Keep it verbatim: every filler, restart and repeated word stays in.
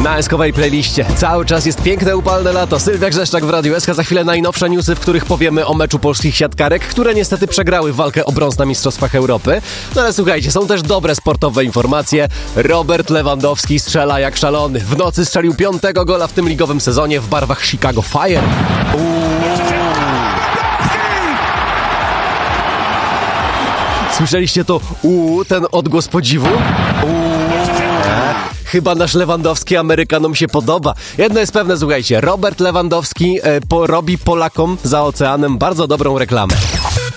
Na eskowej playliście cały czas jest piękne, upalne lato. Sylwia Grzeszczak w Radiu S K. Za chwilę najnowsze newsy, w których powiemy o meczu polskich siatkarek, które niestety przegrały walkę o brąz na Mistrzostwach Europy. No ale słuchajcie, są też dobre sportowe informacje. Robert Lewandowski strzela jak szalony. W nocy strzelił piątego gola w tym ligowym sezonie w barwach Chicago Fire. Słyszeliście to uuu, ten odgłos podziwu? Uuu. Chyba nasz Lewandowski Amerykanom się podoba. Jedno jest pewne, słuchajcie, Robert Lewandowski e, po, robi Polakom za oceanem bardzo dobrą reklamę.